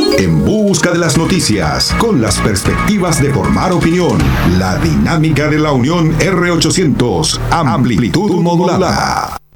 En busca de las noticias, con las perspectivas de formar opinión. La dinámica de la Unión R800, amplitud modulada.